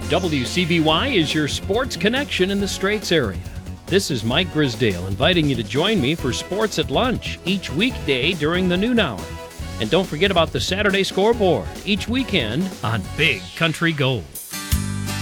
WCBY is your sports connection in the Straits area. This is Mike Grisdale inviting you to join me for Sports at Lunch each weekday during the noon hour. And don't forget about the Saturday scoreboard each weekend on Big Country Gold.